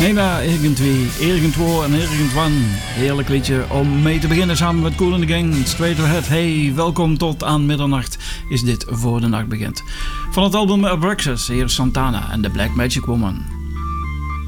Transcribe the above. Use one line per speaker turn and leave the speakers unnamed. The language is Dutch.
Nena, irgendwie, irgendwo en irgendwan. Heerlijk liedje om mee te beginnen samen met Kool and the Gang. Straight Ahead. Hey, welkom tot aan middernacht is dit voor de nacht begint. Van het album Abraxas, hier Santana en The Black Magic Woman.